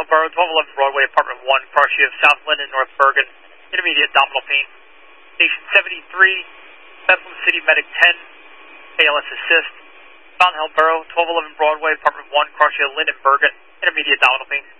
Borough, 1211 Broadway, Apartment 1, car issue of South Linden, North Bergen, intermediate abdominal pain. Station 73, Bethlehem City Medic 10, ALS assist. Fountain Hill Borough, 1211 Broadway, Apartment 1, car issue of Linden, Bergen, intermediate abdominal pain.